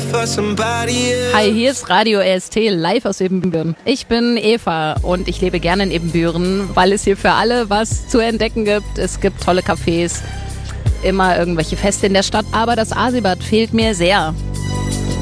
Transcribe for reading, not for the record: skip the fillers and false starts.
Hi, hier ist Radio EST live aus Ebenbüren. Ich bin Eva und ich lebe gerne in Ebenbüren, weil es hier für alle was zu entdecken gibt. Es gibt tolle Cafés, immer irgendwelche Feste in der Stadt, aber das Asibad fehlt mir sehr.